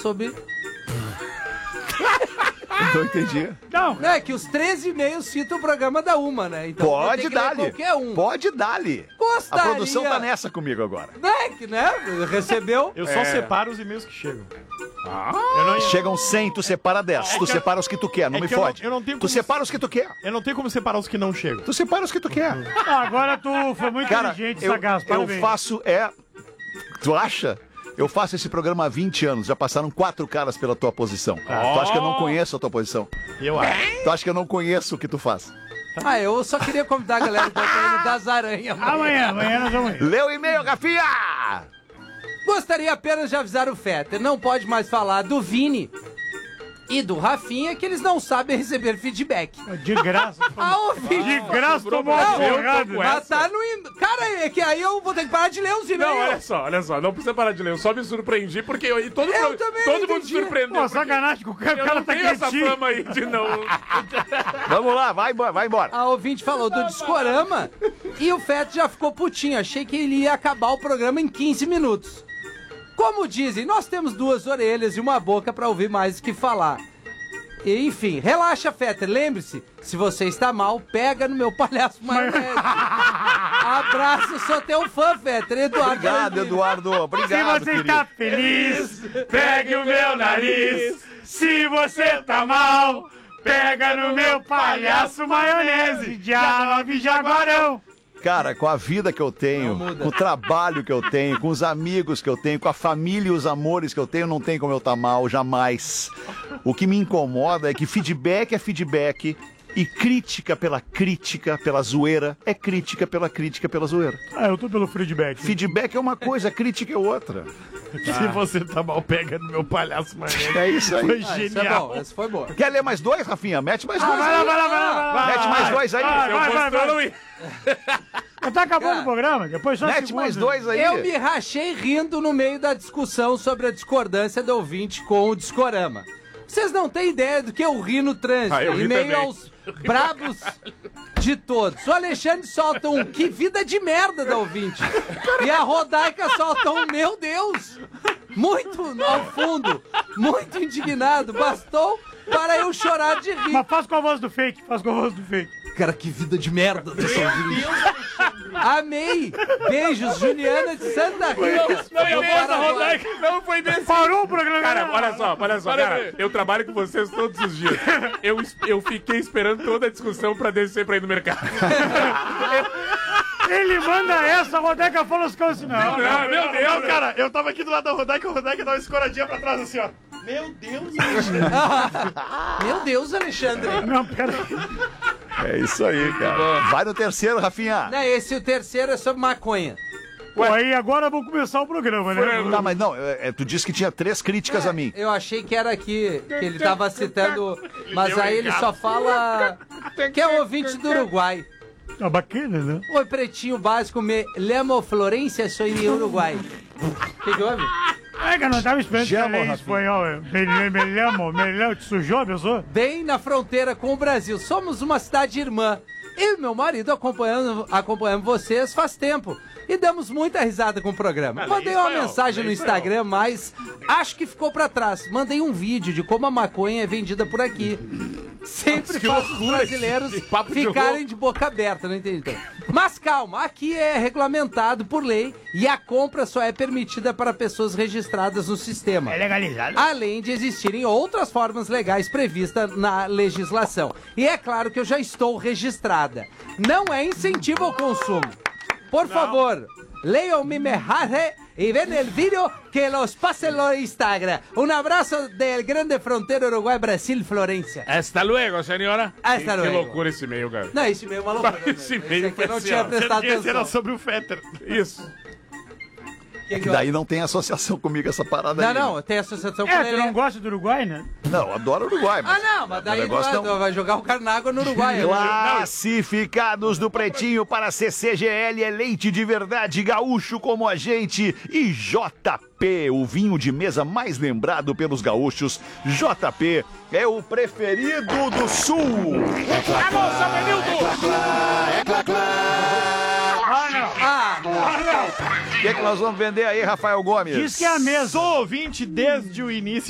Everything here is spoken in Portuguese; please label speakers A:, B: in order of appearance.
A: sobre...
B: Não entendi.
A: Não, é que os 13 e-mails citam o programa da Uma, né? Então
B: Pode dar-lhe.
A: Qualquer um.
B: Pode dar-lhe.
A: Gostaria.
B: A produção tá nessa comigo agora.
A: Né? Recebeu.
C: Eu só separo os e-mails que chegam.
B: Chegam 100, tu separa 10. Tu separa os que tu quer, não me fode.
C: Eu não tenho
B: Tu
C: como...
B: separa os que tu quer.
C: Eu não tenho como separar os que não chegam.
B: Tu separa os que tu quer.
D: Agora tu foi muito
B: Cara,
D: inteligente,
B: eu
D: sagaz, parabéns.
B: faço, Tu acha? Eu faço esse programa há 20 anos, já passaram 4 caras pela tua posição. Tu acha que eu não conheço a tua posição?
C: Eu acho.
B: Tu acha que eu não conheço o que tu faz?
A: Eu só queria convidar a galera do treino das aranhas.
D: Amanhã nós vamos ir.
B: Lê o e-mail, Rafinha!
A: Gostaria apenas de avisar o Fetter, não pode mais falar do Vini e do Rafinha, que eles não sabem receber feedback.
D: De graça.
A: De
D: graça tomou uma porrada.
A: Mas tá no... Cara, é que aí eu vou ter que parar de ler os e-mails.
E: Não, olha só, não precisa parar de ler, eu só me surpreendi, porque todo mundo se surpreendeu.
D: Pô, sacanagem, o cara
E: Eu não
D: tá
E: tenho essa
D: quietinho.
E: fama aí de não...
B: Vamos lá, vai embora.
A: A ouvinte falou do Discorama e o Fetter já ficou putinho. Achei que ele ia acabar o programa em 15 minutos. Como dizem, nós temos 2 orelhas e uma boca pra ouvir mais do que falar. E, enfim, relaxa, Fetter. Lembre-se, se você está mal, pega no meu palhaço maionese. Abraço, sou teu fã, Fetter. Eduardo.
B: Obrigado, Eduardo. Obrigado,
D: Se você está feliz, pegue o meu nariz. Se você tá mal, pega no meu palhaço maionese. Dia 9 Jaguarão.
B: Cara, com a vida que eu tenho, com o trabalho que eu tenho, com os amigos que eu tenho, com a família e os amores que eu tenho, não tem como eu estar mal, jamais. O que me incomoda é que feedback é feedback e crítica pela zoeira, é crítica pela zoeira.
D: Eu tô pelo feedback.
B: Feedback é uma coisa, crítica é outra.
C: Se você tá mal, pega no meu palhaço maionese.
B: É isso aí.
C: Foi genial.
A: Esse foi bom.
B: Quer ler mais 2, Rafinha? Mete mais 2
D: Vai
B: aí.
D: lá.
B: Mete mais 2 aí.
D: Vai. Já tá acabando o programa, depois só
B: Mete mais 2 aí.
A: Eu me rachei rindo no meio da discussão sobre a discordância do ouvinte com o Discorama. Vocês não têm ideia do que eu ri no trânsito,
E: eu ri
A: em meio
E: também.
A: aos brabos de todos. O Alexandre solta um que vida de merda da ouvinte. E a Rodaica solta um meu Deus. Muito ao fundo, muito indignado. Bastou para eu chorar de rir.
D: Mas faz com a voz do fake,
A: Cara, que vida de merda desse ouvinte. Amei. Beijos, Juliana de Santa Rita.
E: Não foi desse.
D: Parou o programa.
E: Cara, olha só, cara, eu trabalho com vocês todos os dias. Eu fiquei esperando toda a discussão pra descer pra ir no mercado.
D: Ele manda essa, a Rodaica fala as coisas assim, não.
C: Meu Deus, cara, eu tava aqui do lado da Rodaica, a Rodaica tava escoradinha pra trás assim, ó. Meu Deus,
A: Meu Deus, Alexandre.
D: Não, pera aí.
B: É isso aí, cara. Vai no terceiro, Rafinha.
A: Não, o terceiro é sobre maconha.
D: Pô, aí agora vamos começar o programa, né?
B: Tá, mas não, tu disse que tinha 3 críticas a mim.
A: Eu achei que era aqui, que ele tava citando, mas aí ele só fala que é o ouvinte do Uruguai.
D: Tá bacana, né?
A: Oi, pretinho básico, me llamo Florencia, sou de Uruguai. O que houve?
D: Que eu não tava esperando que
B: Chama,
D: ela em
B: Rafinha.
D: espanhol. Me lembro, te sujou, pessoa?
A: Bem na fronteira com o Brasil. Somos uma cidade irmã. Eu e meu marido acompanhamos vocês faz tempo. E damos muita risada com o programa. Mandei uma mensagem no Instagram, mas acho que ficou pra trás. Mandei um vídeo de como a maconha é vendida por aqui. Sempre faço os brasileiros ficarem de boca aberta, não entendi. Então. Mas calma, aqui é regulamentado por lei e a compra só é permitida para pessoas registradas no sistema.
D: É legalizado.
A: Além de existirem outras formas legais previstas na legislação. E é claro que eu já estou registrada. Não é incentivo ao consumo. Por favor, leiam mi mensaje y ven el video que los pasen no Instagram. Un abrazo del grande frontera Uruguay-Brasil, Florencia.
E: Hasta luego, senhora.
A: Hasta luego.
E: Que loucura esse e-mail, cara.
A: Não, esse e-mail é uma loucura.
E: Esse e-mail
A: aqui eu não
E: foi
A: tinha
E: assim, ó.
A: prestado
C: Esse era
A: atenção.
C: sobre o Fetter.
E: Isso.
B: Que daí não tem associação comigo essa parada aí.
A: Não, tem associação com
D: Tu
A: ele.
D: não gosta do Uruguai, né?
B: Não, adoro o Uruguai. Mas...
A: Não, mas daí
B: O negócio não.
A: vai jogar o Carnágua no Uruguai. né?
B: Classificados do Pretinho para CCGL é leite de verdade, gaúcho como a gente e JP, o vinho de mesa mais lembrado pelos gaúchos. JP é o preferido do Sul.
E: Vamos, Sabenildo!
B: O que nós vamos vender aí, Rafael Gomes?
D: Diz que é a mesma.
C: Sou ouvinte desde o início.